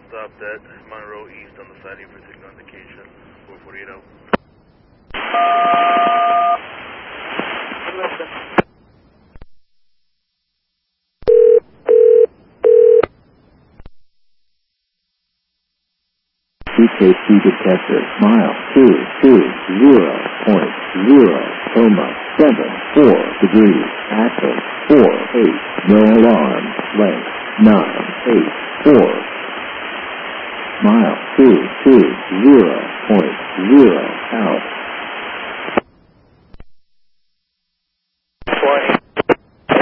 stopped at Monroe East on the side of your signal indication. 448 out. CKC detector, mile 220.074 degrees, access 48, no alarm, length 984.